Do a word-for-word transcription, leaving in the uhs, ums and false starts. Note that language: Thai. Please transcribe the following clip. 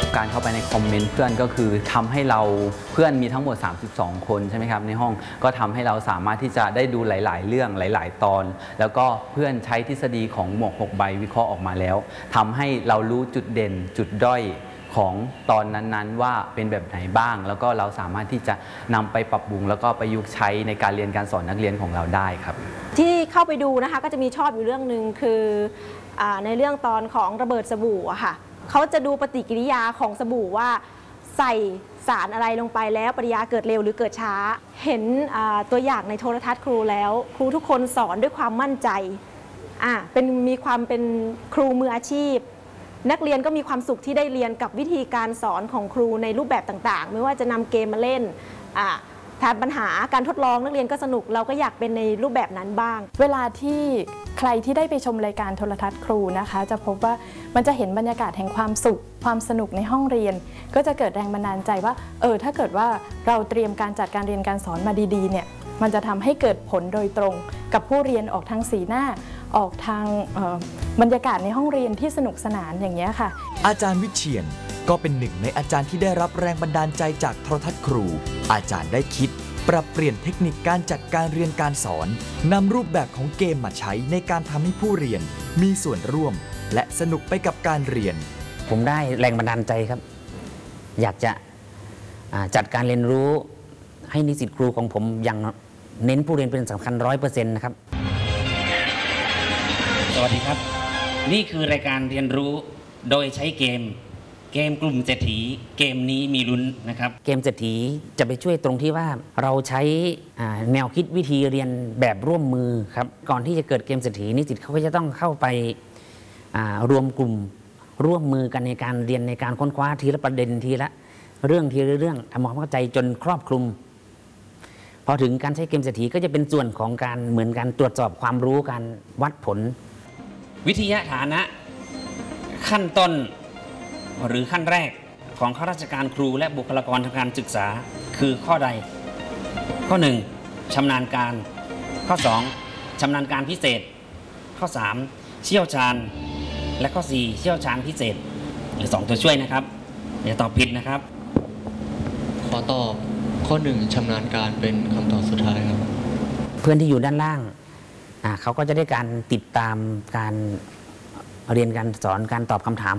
การเข้าไปในคอมเมนต์เพื่อนก็คือทำให้เราเพื่อนมีทั้งหมดสามสิบสองคนใช่ไหมครับในห้องก็ทำให้เราสามารถที่จะได้ดูหลายๆเรื่องหลายๆตอนแล้วก็เพื่อนใช้ทฤษฎีของหมวกหกใบวิเคราะห์ออกมาแล้วทำให้เรารู้จุดเด่นจุดด้อยของตอนนั้นๆว่าเป็นแบบไหนบ้างแล้วก็เราสามารถที่จะนำไปปรับปรุงแล้วก็ประยุกต์ใช้ในการเรียนการสอนนักเรียนของเราได้ครับที่เข้าไปดูนะคะก็จะมีชอบอยู่เรื่องหนึ่งคือในเรื่องตอนของระเบิดสบู่อะค่ะเขาจะดูปฏิกิริยาของสบู่ว่าใส่สารอะไรลงไปแล้วปฏิกิริยาเกิดเร็วหรือเกิดช้าเห็นตัวอย่างในโทรทัศน์ครูแล้วครูทุกคนสอนด้วยความมั่นใจอ่ะเป็นมีความเป็นครูมืออาชีพนักเรียนก็มีความสุขที่ได้เรียนกับวิธีการสอนของครูในรูปแบบต่างๆไม่ว่าจะนำเกมมาเล่นแทนปัญหาการทดลองนักเรียนก็สนุกเราก็อยากเป็นในรูปแบบนั้นบ้างเวลาที่ใครที่ได้ไปชมรายการโทรทัศน์ครูนะคะจะพบว่ามันจะเห็นบรรยากาศแห่งความสุขความสนุกในห้องเรียนก็จะเกิดแรงบันดาลใจว่าเออถ้าเกิดว่าเราเตรียมการจัดการเรียนการสอนมาดีๆเนี่ยมันจะทำให้เกิดผลโดยตรงกับผู้เรียนออกทางสีหน้าออกทางบรรยากาศในห้องเรียนที่สนุกสนานอย่างนี้ค่ะอาจารย์วิเชียรก็เป็นหนึ่งในอาจารย์ที่ได้รับแรงบันดาลใจจากโทรทัศน์ครูอาจารย์ได้คิดปรับเปลี่ยนเทคนิคการจัดการเรียนการสอนนำรูปแบบของเกมมาใช้ในการทำให้ผู้เรียนมีส่วนร่วมและสนุกไปกับการเรียนผมได้แรงบันดาลใจครับอยากจะจัดการเรียนรู้ให้นิสิตครูของผมอย่างเน้นผู้เรียนเป็นสำคัญร้อยเปอร์เซ็นต์นะครับสวัสดีครับนี่คือรายการเรียนรู้โดยใช้เกมเกมกลุ่มเศรษฐีเกมนี้มีลุ้นนะครับเกมเศรษฐีจะไปช่วยตรงที่ว่าเราใช้แนวคิดวิธีเรียนแบบร่วมมือครับก่อนที่จะเกิดเกมเศรษฐีนิสิตเขาก็จะต้องเข้าไปรวมกลุ่มร่วมมือกันในการเรียนในการค้นคว้าทีละประเด็นทีละเรื่องทีละเรื่องทำความเข้าใจจนครอบคลุมพอถึงการใช้เกมเศรษฐีก็จะเป็นส่วนของการเหมือนการตรวจสอบความรู้การวัดผลวิทยาฐานะขั้นต้นหรือขั้นแรกของข้าราชการครูและบุคลากรทางการศึกษาคือข้อใดข้อหนึ่งชำนาญการข้อสองชำนาญการพิเศษข้อสามเชี่ยวชาญและข้อสี่เชี่ยวชาญพิเศษหรือสองตัวช่วยนะครับอย่าตอบผิดนะครับขอตอบข้อหนึ่งชำนาญการเป็นคำตอบสุดท้ายครับเพื่อนที่อยู่ด้านล่างเขาก็จะได้การติดตามการเรียนการสอนการตอบคำถาม